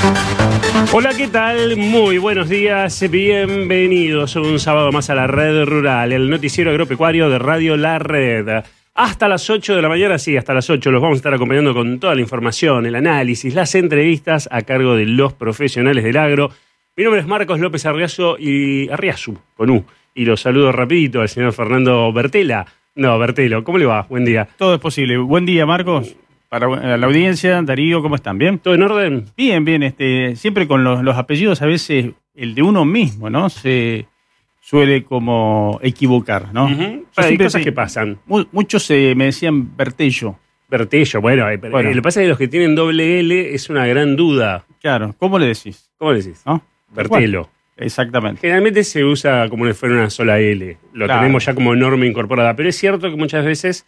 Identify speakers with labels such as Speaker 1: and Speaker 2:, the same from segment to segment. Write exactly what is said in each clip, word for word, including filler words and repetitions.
Speaker 1: Hola, ¿qué tal? Muy buenos días, bienvenidos un sábado más a la Red Rural, el noticiero agropecuario de Radio La Red. Hasta las ocho de la mañana, sí, hasta las ocho los vamos a estar acompañando con toda la información, el análisis, las entrevistas a cargo de los profesionales del agro. Mi nombre es Marcos López Arriazu y Arriazu, con U, y los saludo rapidito al señor Fernando Bertela. No, Bertelo, ¿cómo le va? Buen día.
Speaker 2: Todo es posible. Buen día, Marcos. Para la audiencia, Darío, ¿cómo están? ¿Bien?
Speaker 1: ¿Todo en orden?
Speaker 2: Bien, bien. Este, siempre con los, los apellidos, a veces el de uno mismo, ¿no? Se suele como equivocar, ¿no?
Speaker 1: Uh-huh. Hay cosas que pasan.
Speaker 2: Mu muchos eh, me decían Bertello.
Speaker 1: Bertello, bueno, eh, bueno. Eh, lo que pasa es que los que tienen doble L es una gran duda.
Speaker 2: Claro, ¿cómo le decís?
Speaker 1: ¿Cómo le decís?
Speaker 2: ¿No?
Speaker 1: Bertelo.
Speaker 2: Bueno, exactamente.
Speaker 1: Generalmente se usa como si fuera una sola L. Lo
Speaker 2: Claro.
Speaker 1: tenemos ya como norma incorporada. Pero es cierto que muchas veces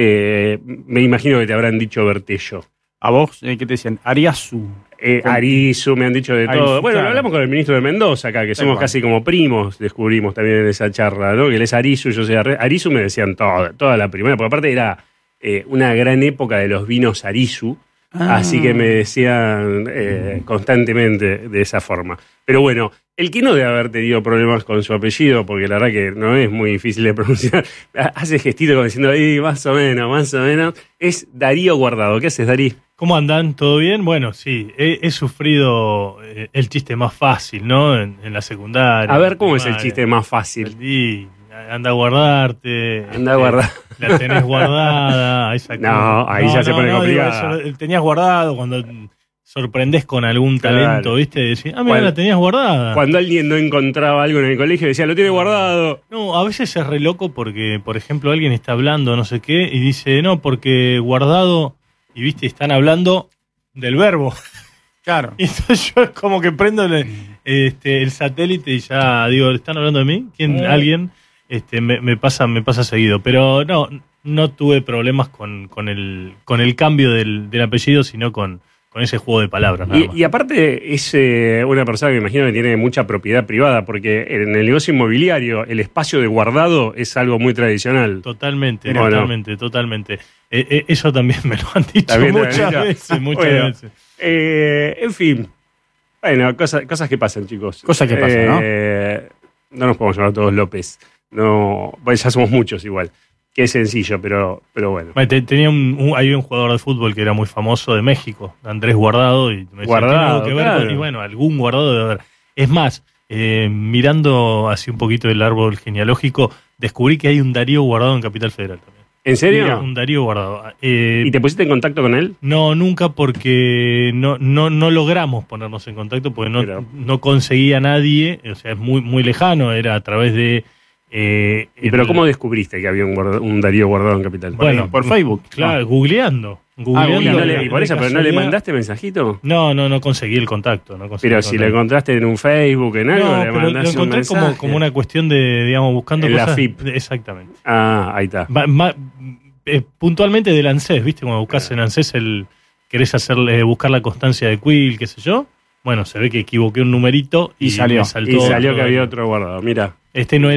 Speaker 1: eh, me imagino que te habrán dicho Bertello.
Speaker 2: ¿A vos eh, qué te decían? Arriazu.
Speaker 1: Eh, Arizu, me han dicho de
Speaker 2: Arizu,
Speaker 1: todo. Bueno,
Speaker 2: claro.
Speaker 1: lo hablamos con el ministro de Mendoza acá, que somos
Speaker 2: cual.
Speaker 1: casi como primos, descubrimos también en esa charla, ¿no? Que él es Arizu, yo soy Arre- Arizu, me decían toda, toda la primera, porque aparte era eh, una gran época de los vinos Arizu,
Speaker 2: Ah.
Speaker 1: así que me decían eh, constantemente de esa forma. Pero bueno, el que no debe haber tenido problemas con su apellido, porque la verdad que no es muy difícil de pronunciar, hace gestito como diciendo, ahí más o menos, más o menos, es Darío Guardado. ¿Qué haces, Darí?
Speaker 3: ¿Cómo andan? ¿Todo bien? Bueno, sí, he, he sufrido eh, el chiste más fácil, ¿no? En, en la secundaria.
Speaker 1: A ver, ¿cómo es el
Speaker 3: Madre,
Speaker 1: chiste más fácil?
Speaker 3: Y anda a guardarte.
Speaker 1: Anda a guardar.
Speaker 3: La tenés guardada. Esa
Speaker 1: No, ahí ya se pone complicada.
Speaker 3: Digo, eso, tenías guardado cuando sorprendés con algún talento,
Speaker 1: Claro.
Speaker 3: ¿viste? Decís, ah, mira,
Speaker 1: Cuando-
Speaker 3: la tenías guardada.
Speaker 1: Cuando alguien no encontraba algo en el colegio, decía, lo tiene guardado.
Speaker 3: No, a veces es re loco porque, por ejemplo, alguien está hablando no sé qué y dice, no, porque guardado, y viste, están hablando del verbo.
Speaker 2: Claro.
Speaker 3: Y entonces yo como que prendo el, este, el satélite y ya digo, ¿están hablando de mí? ¿Quién? ¿Alguien? Este, me, me pasa, me pasa seguido. Pero no, no tuve problemas con, con el, con el cambio del, del apellido, sino con, con ese juego de palabras. Nada más.
Speaker 1: Y, y aparte es eh, una persona que me imagino que tiene mucha propiedad privada, porque en el negocio inmobiliario el espacio de guardado es algo muy tradicional.
Speaker 3: Totalmente,
Speaker 1: Bueno.
Speaker 3: totalmente, totalmente. Eh, eh, eso también me lo han dicho
Speaker 1: También te lo han
Speaker 3: muchas
Speaker 1: dicho.
Speaker 3: veces, muchas
Speaker 1: Bueno.
Speaker 3: veces.
Speaker 1: Eh, en fin, bueno, cosas, cosas que pasan, chicos.
Speaker 2: Cosas que pasan, ¿no?
Speaker 1: Eh, no nos podemos llamar todos López. No, bueno, ya somos muchos igual. Que es sencillo, pero, pero bueno.
Speaker 3: Bueno, te- Tenía un, un- hay un jugador de fútbol que era muy famoso de México, Andrés Guardado, y me decía,
Speaker 1: Guardado,
Speaker 3: ¿tiene algo que ver
Speaker 1: claro.
Speaker 3: con-?" Y bueno, algún Guardado debe haber. Es más, eh, mirando así un poquito el árbol genealógico, descubrí que hay un Darío Guardado en Capital Federal también.
Speaker 1: ¿En serio?
Speaker 3: Mira, un Darío Guardado. Eh,
Speaker 1: ¿Y te pusiste en contacto con él?
Speaker 3: No, nunca, porque no, no, no logramos ponernos en contacto, porque no,
Speaker 1: Mira.
Speaker 3: no conseguía a nadie, o sea, es muy, muy lejano, era a través de... eh,
Speaker 1: ¿Y pero
Speaker 3: el-
Speaker 1: cómo descubriste que había un, guarda- un Darío guardado en Capital?
Speaker 3: Bueno,
Speaker 2: por Facebook.
Speaker 3: Claro, googleando.
Speaker 1: Y,
Speaker 3: googleando
Speaker 1: no le-
Speaker 3: de-
Speaker 1: y por
Speaker 3: de
Speaker 1: eso, pero ¿no le
Speaker 3: casualidad.
Speaker 1: mandaste mensajito?
Speaker 3: No, no, no conseguí el contacto. No conseguí
Speaker 1: Pero
Speaker 3: el
Speaker 1: si lo
Speaker 3: contacto.
Speaker 1: encontraste en un Facebook, en algo,
Speaker 3: No,
Speaker 1: le
Speaker 3: pero lo
Speaker 1: mandaste un
Speaker 3: encontré como,
Speaker 1: mensaje.
Speaker 3: como una cuestión de, digamos, buscando
Speaker 1: En la
Speaker 3: cosas.
Speaker 1: F I P.
Speaker 3: de- Exactamente.
Speaker 1: Ah, ahí está.
Speaker 3: Va- ma- eh, puntualmente del ANSES, ¿viste? Cuando buscas en ANSES el querés hacerle, buscar la constancia de Quill, qué sé yo. Bueno, se ve que equivoqué un numerito y,
Speaker 2: Y salió.
Speaker 3: me saltó
Speaker 1: Y salió
Speaker 3: todo
Speaker 1: que había
Speaker 3: el-
Speaker 1: otro guardado, mira.
Speaker 3: Este no